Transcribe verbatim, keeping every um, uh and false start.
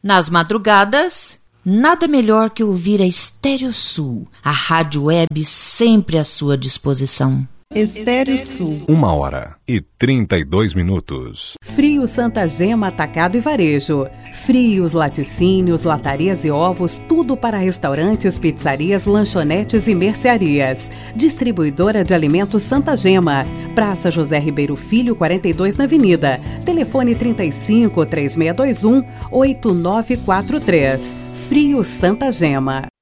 Nas madrugadas, nada melhor que ouvir a Estéreo Sul, a rádio web sempre à sua disposição. Estéreo Sul. Uma hora e trinta e dois minutos. Frio Santa Gema Atacado e Varejo. Frios, laticínios, latarias e ovos, tudo para restaurantes, pizzarias, lanchonetes e mercearias. Distribuidora de alimentos Santa Gema. Praça José Ribeiro Filho, quarenta e dois na Avenida. Telefone trinta e cinco, três seis dois um, oito nove quatro três. Frio Santa Gema.